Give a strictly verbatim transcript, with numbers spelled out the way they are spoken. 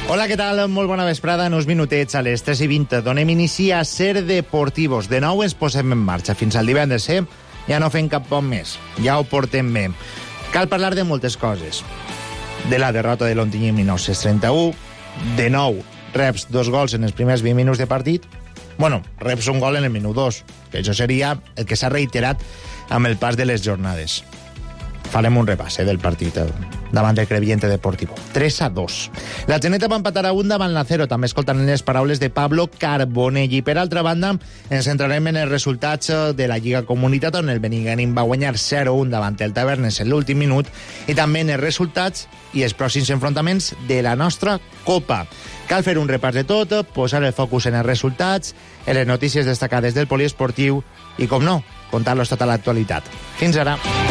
Hola, què tal? Molt bona vesprada. En uns minutets a les tres i vint donem inici a Ser Deportivos. De nou ens posem en marxa. Fins al divendres, eh? Ja no fem cap bon més. Ja ho portem bé. Cal parlar de moltes coses. De la derrota de l'Ontinyent mil nou-cents trenta-u. De nou, reps dos gols en els primers vint minuts de partit. Bueno, reps un gol en el minut dos, que això seria el que s'ha reiterat amb el pas de les jornades. Farem un repàs eh, del partit eh, davant del Crevillente Deportivo. tres a dos. La Geneta va empatar a un davant la Cero. També escoltant les paraules de Pablo Carbonell. I per altra banda, ens centrarem en els resultats de la Lliga Comunitat, on el Benigànim va guanyar zero a un davant el Tavernes en l'últim minut, i també en els resultats i els pròxims enfrontaments de la nostra Copa. Cal fer un repàs de tot, posar el focus en els resultats, en les notícies destacades del poliesportiu i, com no, contar-los tota l'actualitat. Fins ara.